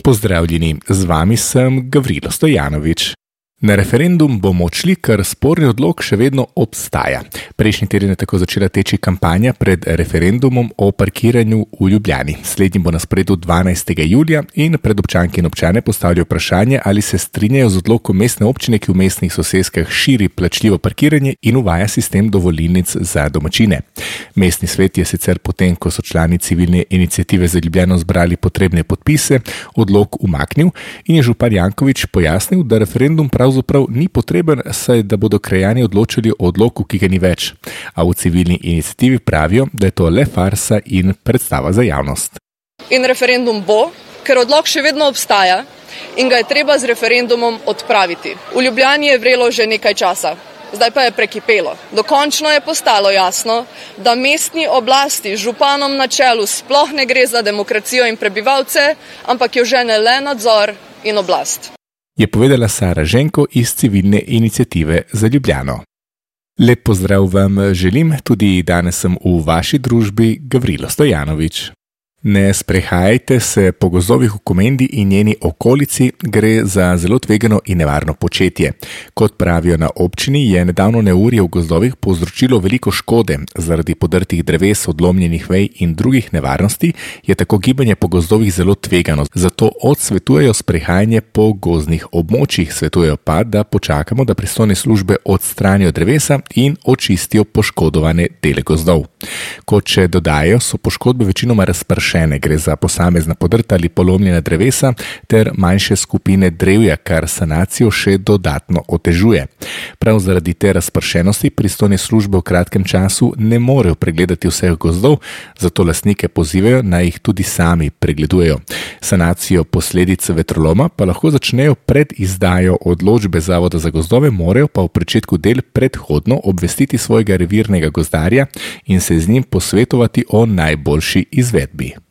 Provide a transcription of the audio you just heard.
Pozdravljeni, z vami sem Gavrilo Stojanovič. Na referendum bomo odšli, ker sporni odlok še vedno obstaja. Prejšnji teden je tako začela teči kampanja pred referendumom o parkiranju v Ljubljani. Slednji bo na sporedu 12. julija in pred občanke in občane postavljajo vprašanje, ali se strinjajo z odlokom mestne občine, ki v mestnih soseskah širi plačljivo parkiranje in uvaja sistem dovolilnic za domačine. Mestni svet je sicer potem, ko so člani civilne iniciative za Ljubljano zbrali potrebne podpise, odlok umaknil in je župan Janković pojasnil, da referendum pravzaprav ni potreben, saj da bodo krajani odločili o odloku, ki ga ni več. A v civilni iniciativi pravijo, da je to le farsa in predstava za javnost. In referendum bo, ker odlok še vedno obstaja in ga je treba z referendumom odpraviti. V Ljubljani je vrelo že nekaj časa. Zdaj pa je prekipelo. Dokončno je postalo jasno, da mestni oblasti z županom na čelu sploh ne gre za demokracijo in prebivalce, ampak jo žene le nadzor in oblast. Je povedala Sara Ženko iz civilne iniciative za Ljubljano. Lep pozdrav vam želim, tudi danes sem v vaši družbi Gavrilo Stojanovič. Ne sprehajajte se po gozdovih v Komendi in njeni okolici, gre za zelo tvegano in nevarno početje. Kot pravijo na občini, je nedavno neurje v gozdovih povzročilo veliko škode. Zaradi podrtih dreves, odlomljenih vej in drugih nevarnosti je tako gibanje po gozdovih zelo tvegano. Zato odsvetujejo sprehajanje po gozdnih območjih. Svetujejo pa, da počakamo, da pristojne službe odstranijo drevesa in očistijo poškodovane dele gozdov. Kot še dodajo, so poškodbe večinoma razpršene. Gre za posamezna podrta ali polomljena drevesa ter manjše skupine drevja, kar sanacijo še dodatno otežuje. Prav zaradi te razpršenosti pristojne službe v kratkem času ne morejo pregledati vseh gozdov, zato lastnike pozivajo, naj jih tudi sami pregledujejo. Sanacijo posledic vetroloma pa lahko začnejo pred izdajo odločbe Zavoda za gozdove, morajo pa v pričetku del predhodno obvestiti svojega revirnega gozdarja in se z njim posvetovati o najboljši izvedbi.